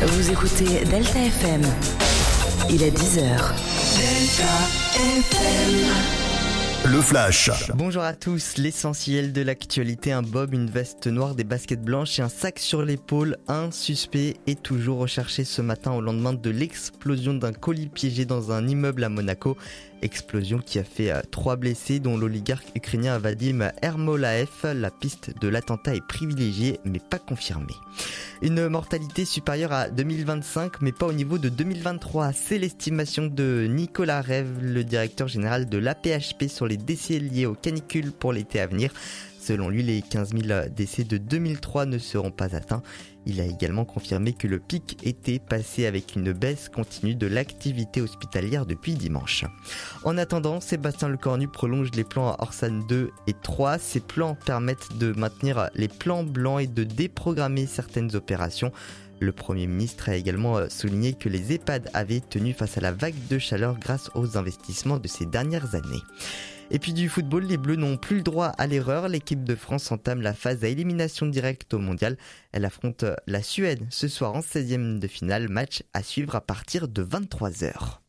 Vous écoutez Delta FM. Il est 10h. Delta FM. Le Flash. Bonjour à tous, l'essentiel de l'actualité, un bob, une veste noire, des baskets blanches et un sac sur l'épaule. Un suspect est toujours recherché ce matin au lendemain de l'explosion d'un colis piégé dans un immeuble à Monaco. Explosion qui a fait 3 blessés, dont l'oligarque ukrainien Vadim Ermolaev. La piste de l'attentat est privilégiée mais pas confirmée. Une mortalité supérieure à 2025 mais pas au niveau de 2023. C'est l'estimation de Nicolas Rève, le directeur général de l'AP-HP, sur les décès liés aux canicules pour l'été à venir. Selon lui, les 15 000 décès de 2003 ne seront pas atteints. Il a également confirmé que le pic était passé avec une baisse continue de l'activité hospitalière depuis dimanche. En attendant, Sébastien Lecornu prolonge les plans à Orsan 2 et 3. Ces plans permettent de maintenir les plans blancs et de déprogrammer certaines opérations. Le Premier ministre a également souligné que les EHPAD avaient tenu face à la vague de chaleur grâce aux investissements de ces dernières années. Et puis du football, les Bleus n'ont plus le droit à l'erreur. L'équipe de France entame la phase à élimination directe au mondial. Elle affronte la Suède ce soir en 16e de finale. Match à suivre à partir de 23h.